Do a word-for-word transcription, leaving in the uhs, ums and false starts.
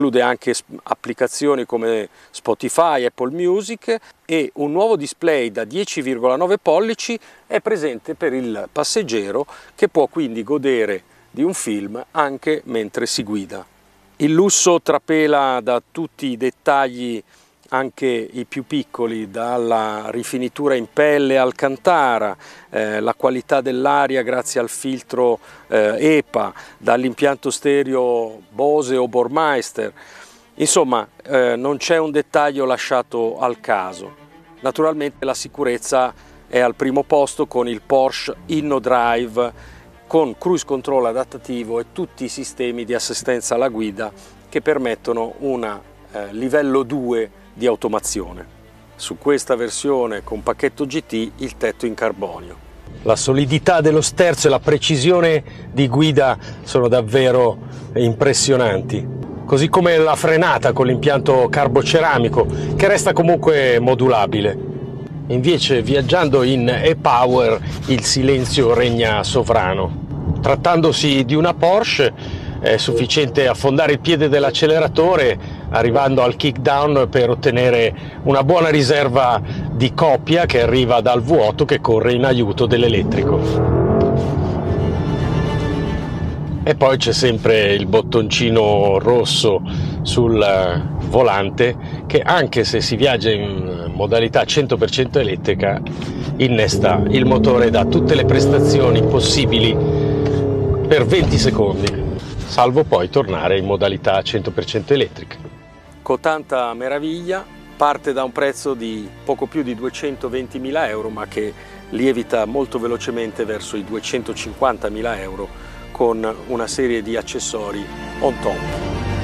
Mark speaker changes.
Speaker 1: Include anche applicazioni come Spotify, Apple Music, e un nuovo display da dieci virgola nove pollici è presente per il passeggero, che può quindi godere di un film anche mentre si guida. Il lusso trapela da tutti i dettagli, anche i più piccoli, dalla rifinitura in pelle alcantara, eh, la qualità dell'aria grazie al filtro eh, E P A, dall'impianto stereo Bose o Burmeister. Insomma, eh, non c'è un dettaglio lasciato al caso. Naturalmente la sicurezza è al primo posto con il Porsche InnoDrive, con cruise control adattativo e tutti i sistemi di assistenza alla guida che permettono un eh, livello due di automazione. Su questa versione con pacchetto G T il tetto in carbonio. La solidità dello sterzo e la precisione di guida sono davvero impressionanti, così come la frenata con l'impianto carboceramico, che resta comunque modulabile. Invece, viaggiando in e-Power, il silenzio regna sovrano. Trattandosi di una Porsche, è sufficiente affondare il piede dell'acceleratore arrivando al kickdown per ottenere una buona riserva di coppia che arriva dal vuoto, che corre in aiuto dell'elettrico. E poi c'è sempre il bottoncino rosso sul volante che, anche se si viaggia in modalità cento per cento elettrica, innesta il motore e dà tutte le prestazioni possibili per venti secondi, salvo poi tornare in modalità cento per cento elettrica. Con tanta meraviglia parte da un prezzo di poco più di duecentoventimila euro, ma che lievita molto velocemente verso i duecentocinquantamila euro con una serie di accessori on top.